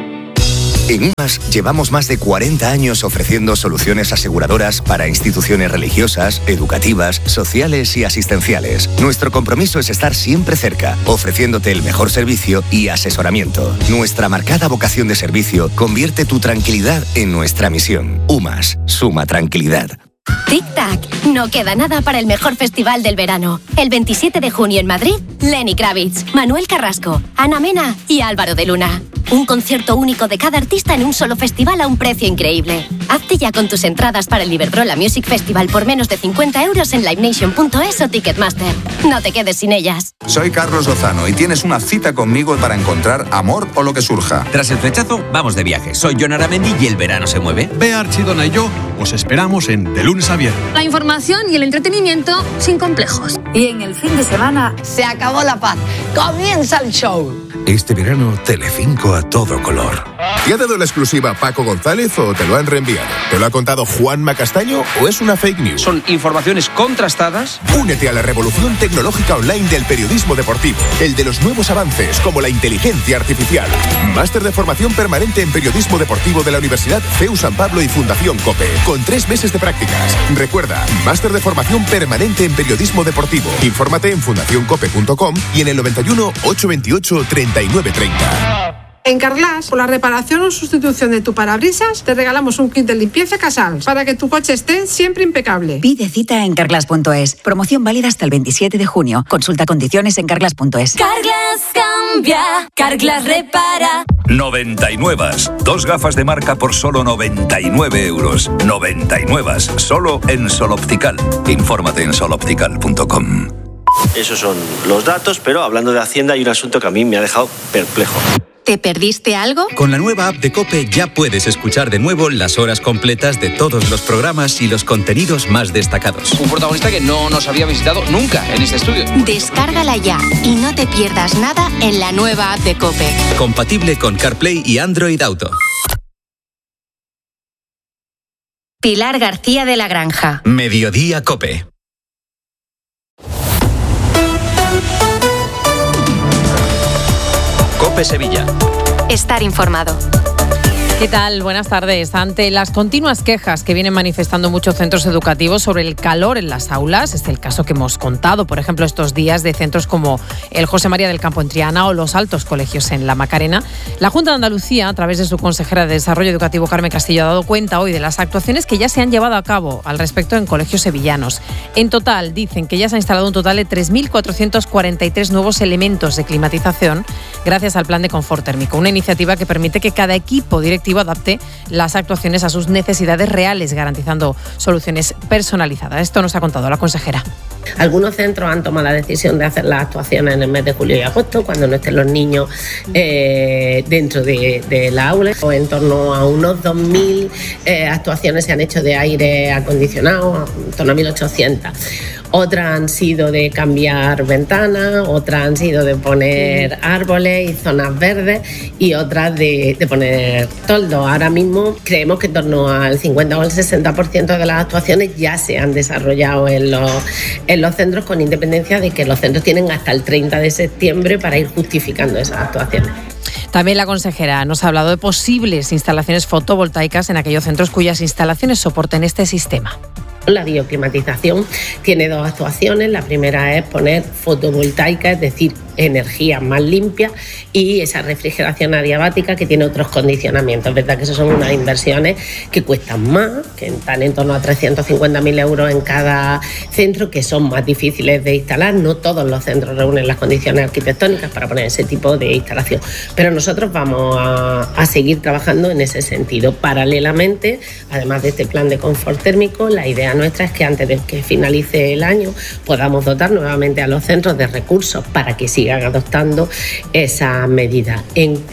En UMAS llevamos más de 40 años ofreciendo soluciones aseguradoras para instituciones religiosas, educativas, sociales y asistenciales. Nuestro compromiso es estar siempre cerca, ofreciéndote el mejor servicio y asesoramiento. Nuestra marcada vocación de servicio convierte tu tranquilidad en nuestra misión. UMAS, suma tranquilidad. Tic-tac, no queda nada para el mejor festival del verano. El 27 de junio en Madrid, Lenny Kravitz, Manuel Carrasco, Ana Mena y Álvaro de Luna. Un concierto único de cada artista en un solo festival a un precio increíble. Hazte ya con tus entradas para el Iberdrola Music Festival por menos de 50 euros en livenation.es o Ticketmaster. No te quedes sin ellas. Soy Carlos Lozano y tienes una cita conmigo para encontrar amor o lo que surja. Tras el flechazo, vamos de viaje. Soy Jon Aramendi y el verano se mueve. Bea Archidona y yo os esperamos en De Lunes a Viernes. La información y el entretenimiento sin complejos. Y en el fin de semana se acabó la paz. Comienza el show. Este verano, Telecinco a todo color. ¿Te ha dado la exclusiva Paco González o te lo han reenviado? ¿Te lo ha contado Juanma Castaño o es una fake news? Son informaciones contrastadas. Únete a la revolución tecnológica online del periodismo deportivo. El de los nuevos avances, como la inteligencia artificial. Máster de formación permanente en periodismo deportivo de la Universidad CEU San Pablo y Fundación COPE. Con 3 meses de prácticas. Recuerda, máster de formación permanente en periodismo deportivo. Infórmate en fundacioncope.com y en el 91 828 3930. En Carglass, por la reparación o sustitución de tu parabrisas, te regalamos un kit de limpieza Casals para que tu coche esté siempre impecable. Pide cita en carglass.es. Promoción válida hasta el 27 de junio. Consulta condiciones en carglass.es. Carglass cambia, Carglass repara. 99. 2 gafas de marca por solo 99 euros. 99. Solo en Sol Optical. Infórmate en soloptical.com. Esos son los datos, pero hablando de Hacienda hay un asunto que a mí me ha dejado perplejo. ¿Te perdiste algo? Con la nueva app de COPE ya puedes escuchar de nuevo las horas completas de todos los programas y los contenidos más destacados. Un protagonista que no nos había visitado nunca en este estudio. Descárgala ya y no te pierdas nada en la nueva app de COPE. Compatible con CarPlay y Android Auto. Pilar García de la Granja. Mediodía COPE. COPE Sevilla. Estar informado. ¿Qué tal? Buenas tardes. Ante las continuas quejas que vienen manifestando muchos centros educativos sobre el calor en las aulas, es el caso que hemos contado, por ejemplo, estos días de centros como el José María del Campo en Triana o los Altos Colegios en La Macarena, la Junta de Andalucía, a través de su consejera de Desarrollo Educativo, Carmen Castillo, ha dado cuenta hoy de las actuaciones que ya se han llevado a cabo al respecto en colegios sevillanos. En total, dicen que ya se ha instalado un total de 3.443 nuevos elementos de climatización gracias al Plan de Confort Térmico, una iniciativa que permite que cada equipo directivo ejecutivo adapte las actuaciones a sus necesidades reales, garantizando soluciones personalizadas. Esto nos ha contado la consejera. Algunos centros han tomado la decisión de hacer las actuaciones en el mes de julio y agosto, cuando no estén los niños dentro de la aula. O en torno a unos 2.000 actuaciones se han hecho de aire acondicionado, en torno a 1.800. Otras han sido de cambiar ventanas, otras han sido de poner árboles y zonas verdes y otras de poner toldos. Ahora mismo creemos que en torno al 50 o al 60% de las actuaciones ya se han desarrollado en los centros, con independencia de que los centros tienen hasta el 30 de septiembre para ir justificando esas actuaciones. También la consejera nos ha hablado de posibles instalaciones fotovoltaicas en aquellos centros cuyas instalaciones soporten este sistema. La bioclimatización tiene dos actuaciones. La primera es poner fotovoltaica, es decir, energía más limpia, y esa refrigeración adiabática que tiene otros condicionamientos. Es verdad que esas son unas inversiones que cuestan más, que están en torno a 350.000 euros en cada centro, que son más difíciles de instalar. No todos los centros reúnen las condiciones arquitectónicas para poner ese tipo de instalación, pero nosotros vamos a seguir trabajando en ese sentido. Paralelamente, además de este plan de confort térmico, la idea nuestra es que antes de que finalice el año podamos dotar nuevamente a los centros de recursos para que sigan adoptando esa medida.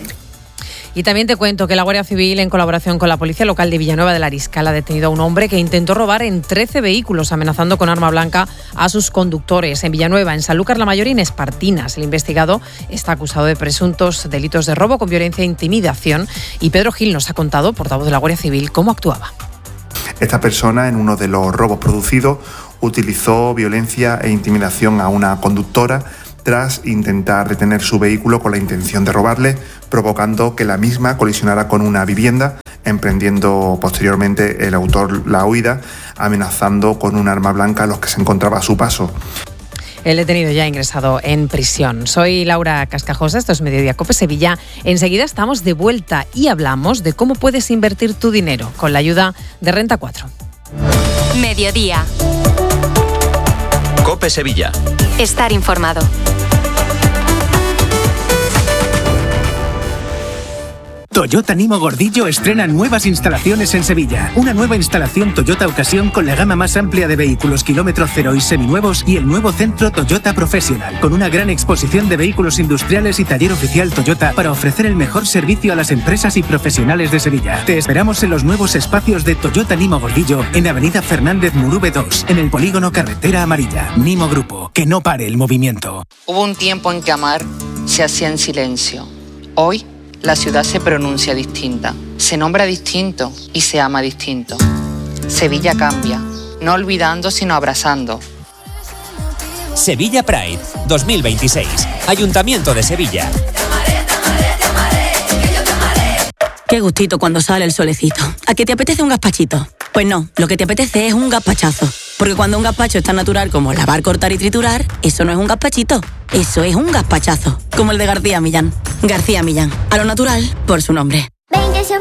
Y también te cuento que la Guardia Civil, en colaboración con la Policía Local de Villanueva del Ariscal, ha detenido a un hombre que intentó robar en 13 vehículos, amenazando con arma blanca a sus conductores. En Villanueva, en Sanlúcar la Mayor y en Espartinas. El investigado está acusado de presuntos delitos de robo con violencia e intimidación. Y Pedro Gil nos ha contado, portavoz de la Guardia Civil, cómo actuaba. Esta persona, en uno de los robos producidos, utilizó violencia e intimidación a una conductora tras intentar detener su vehículo con la intención de robarle, provocando que la misma colisionara con una vivienda, emprendiendo posteriormente el autor la huida, amenazando con un arma blanca a los que se encontraba a su paso. El detenido ya ha ingresado en prisión. Soy Laura Cascajosa, esto es Mediodía COPE Sevilla. Enseguida estamos de vuelta y hablamos de cómo puedes invertir tu dinero con la ayuda de Renta 4. Mediodía. COPE Sevilla. Estar informado. Toyota Nimo Gordillo estrena nuevas instalaciones en Sevilla. Una nueva instalación Toyota Ocasión con la gama más amplia de vehículos kilómetro cero y seminuevos, y el nuevo centro Toyota Professional, con una gran exposición de vehículos industriales y taller oficial Toyota para ofrecer el mejor servicio a las empresas y profesionales de Sevilla. Te esperamos en los nuevos espacios de Toyota Nimo Gordillo en Avenida Fernández Murube 2, en el polígono Carretera Amarilla. Nimo Grupo, que no pare el movimiento. Hubo un tiempo en que amar se hacía en silencio. Hoy la ciudad se pronuncia distinta, se nombra distinto y se ama distinto. Sevilla cambia, no olvidando sino abrazando. Sevilla Pride 2026, Ayuntamiento de Sevilla. Qué gustito cuando sale el solecito. ¿A qué te apetece un gazpachito? Pues no, lo que te apetece es un gazpachazo. Porque cuando un gazpacho es tan natural como lavar, cortar y triturar, eso no es un gazpachito, eso es un gazpachazo. Como el de García Millán. García Millán, a lo natural por su nombre.